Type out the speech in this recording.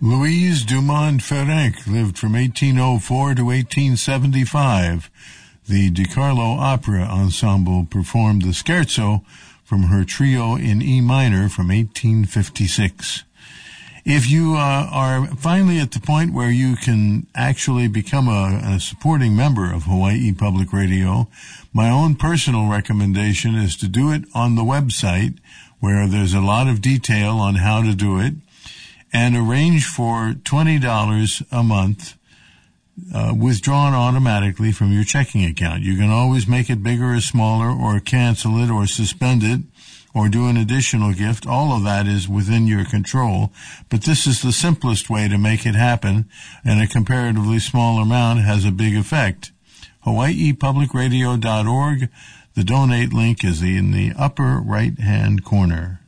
Louise Dumont Ferenc lived from 1804 to 1875. The DiCarlo Opera Ensemble performed the scherzo from her trio in E minor from 1856. If you are finally at the point where you can actually become a supporting member of Hawaii Public Radio, my own personal recommendation is to do it on the website, where there's a lot of detail on how to do it, and arrange for $20 a month withdrawn automatically from your checking account. You can always make it bigger or smaller, or cancel it, or suspend it, or do an additional gift. All of that is within your control, but this is the simplest way to make it happen, and a comparatively small amount has a big effect. HawaiiPublicRadio.org. The donate link is in the upper right-hand corner.